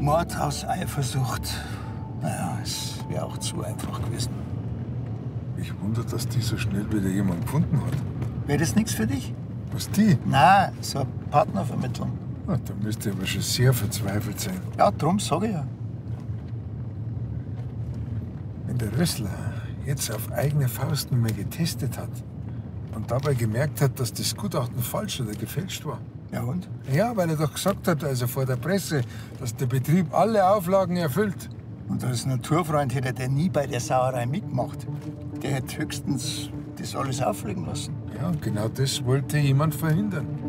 Mord aus Eifersucht. Naja, es wäre auch zu einfach gewesen. Mich wundert, dass die so schnell wieder jemanden gefunden hat. Wäre das nichts für dich? Was die? Nein, so eine Partnervermittlung. Na, da müsste aber schon sehr verzweifelt sein. Ja, drum sage ich ja. Wenn der Rössler jetzt auf eigene Faust noch mal getestet hat und dabei gemerkt hat, dass das Gutachten falsch oder gefälscht war. Ja und? Ja, weil er doch gesagt hat, also vor der Presse, dass der Betrieb alle Auflagen erfüllt. Und als Naturfreund hätte der nie bei der Sauerei mitgemacht. Der hätte höchstens das alles auffliegen lassen. Ja, und genau das wollte jemand verhindern.